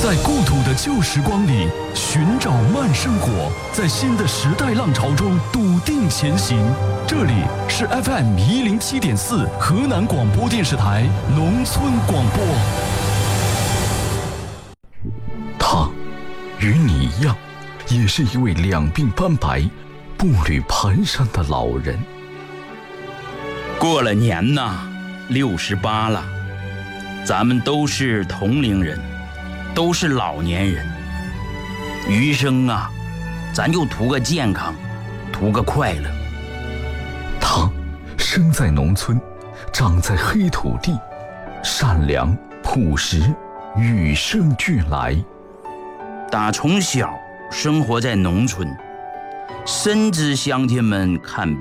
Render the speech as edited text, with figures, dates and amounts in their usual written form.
在故土的旧时光里寻找慢生活，在新的时代浪潮中笃定前行。这里是 FM107.4河南广播电视台农村广播。他与你一样，也是一位两鬓斑白、步履蹒跚的老人。 过了年呐，68了，咱们都是同龄人，都是老年人。余生啊，咱就图个健康，图个快乐。 他生在农村，长在黑土地，善良朴实，与生俱来。 打从小生活在农村，深知乡亲们看